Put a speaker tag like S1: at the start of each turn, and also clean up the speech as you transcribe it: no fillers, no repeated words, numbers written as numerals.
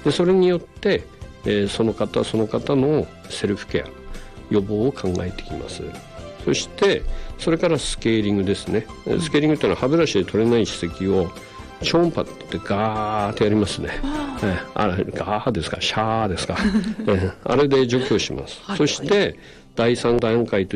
S1: でそれによって、その方その方のセルフケア予防を考えていきます。そしてそれからスケーリングですね。スケーリングというのは歯ブラシで取れない歯石を超音波ってガーってやりますね。あれガーですかシャーですか、あれで除去します。そして第3段階と